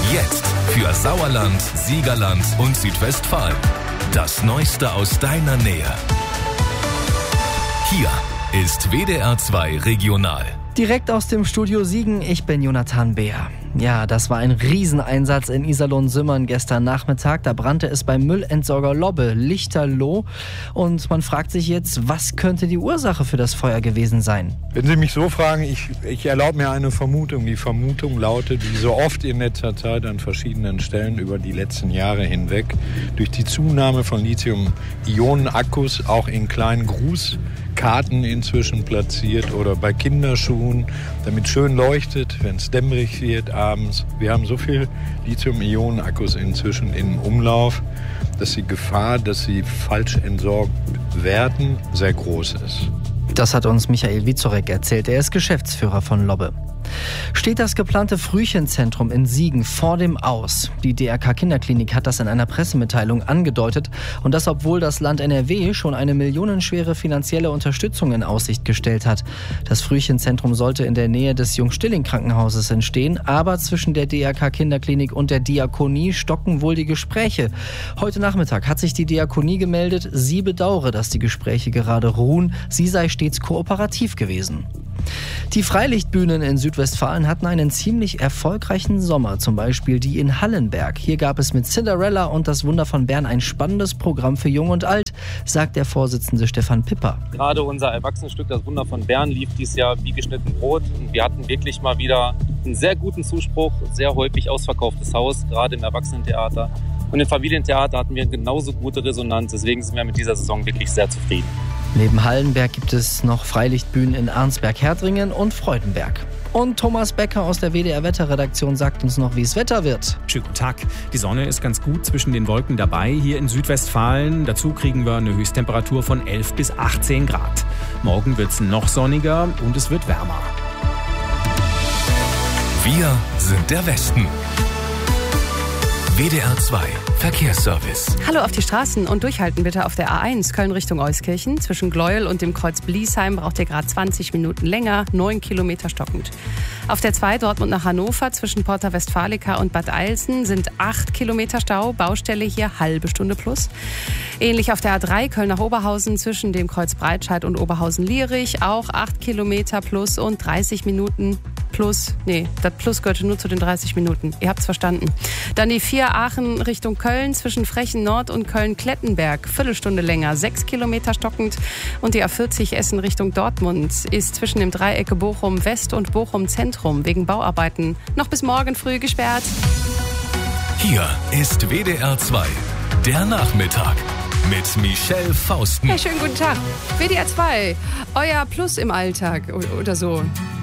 Jetzt für Sauerland, Siegerland und Südwestfalen. Das Neueste aus deiner Nähe. Hier ist WDR 2 Regional. Direkt aus dem Studio Siegen, ich bin Jonathan Beer. Ja, das war ein Rieseneinsatz in Iserlohn-Sümmern gestern Nachmittag. Da brannte es beim Müllentsorger Lobbe lichterloh. Und man fragt sich jetzt, was könnte die Ursache für das Feuer gewesen sein? Wenn Sie mich so fragen, ich erlaube mir eine Vermutung. Die Vermutung lautet, wie so oft in letzter Zeit an verschiedenen Stellen über die letzten Jahre hinweg, durch die Zunahme von Lithium-Ionen-Akkus auch in kleinen Grußkarten inzwischen platziert oder bei Kinderschuhen, damit schön leuchtet, wenn es dämmerig wird abends. Wir haben so viel Lithium-Ionen-Akkus inzwischen im Umlauf, dass die Gefahr, dass sie falsch entsorgt werden, sehr groß ist. Das hat uns Michael Wieczorek erzählt. Er ist Geschäftsführer von Lobbe. Steht das geplante Frühchenzentrum in Siegen vor dem Aus? Die DRK Kinderklinik hat das in einer Pressemitteilung angedeutet. Und das, obwohl das Land NRW schon eine millionenschwere finanzielle Unterstützung in Aussicht gestellt hat. Das Frühchenzentrum sollte in der Nähe des Jung-Stilling-Krankenhauses entstehen. Aber zwischen der DRK Kinderklinik und der Diakonie stocken wohl die Gespräche. Heute Nachmittag hat sich die Diakonie gemeldet. Sie bedauere, dass die Gespräche gerade ruhen. Sie sei stets kooperativ gewesen. Die Freilichtbühnen in Südwestfalen hatten einen ziemlich erfolgreichen Sommer, zum Beispiel die in Hallenberg. Hier gab es mit Cinderella und das Wunder von Bern ein spannendes Programm für Jung und Alt, sagt der Vorsitzende Stefan Pipper. Gerade unser Erwachsenenstück, das Wunder von Bern, lief dieses Jahr wie geschnitten Brot. Und wir hatten wirklich mal wieder einen sehr guten Zuspruch, sehr häufig ausverkauftes Haus, gerade im Erwachsenentheater. Und im Familientheater hatten wir genauso gute Resonanz, deswegen sind wir mit dieser Saison wirklich sehr zufrieden. Neben Hallenberg gibt es noch Freilichtbühnen in Arnsberg-Herdringen und Freudenberg. Und Thomas Becker aus der WDR-Wetterredaktion sagt uns noch, wie es Wetter wird. Schönen guten Tag. Die Sonne ist ganz gut zwischen den Wolken dabei hier in Südwestfalen. Dazu kriegen wir eine Höchsttemperatur von 11 bis 18 Grad. Morgen wird es noch sonniger und es wird wärmer. Wir sind der Westen. WDR 2 Verkehrsservice. Hallo auf die Straßen und durchhalten bitte auf der A1 Köln Richtung Euskirchen. Zwischen Gleuel und dem Kreuz Bliesheim braucht ihr gerade 20 Minuten länger, 9 Kilometer stockend. Auf der 2 Dortmund nach Hannover zwischen Porta Westfalica und Bad Eilsen sind 8 Kilometer Stau, Baustelle hier halbe Stunde plus. Ähnlich auf der A3 Köln nach Oberhausen zwischen dem Kreuz Breitscheid und Oberhausen-Lierich auch 8 Kilometer plus und 30 Minuten plus. Nee, das Plus gehörte nur zu den 30 Minuten. Ihr habt's verstanden. Dann die 4 Aachen Richtung Köln zwischen Frechen Nord und Köln-Klettenberg. Viertelstunde länger, 6 Kilometer stockend. Und die A40 Essen Richtung Dortmund ist zwischen dem Dreiecke Bochum West und Bochum Zentrum wegen Bauarbeiten noch bis morgen früh gesperrt. Hier ist WDR 2, der Nachmittag mit Michelle Fausten. Ja, schönen guten Tag. WDR 2, euer Plus im Alltag oder so.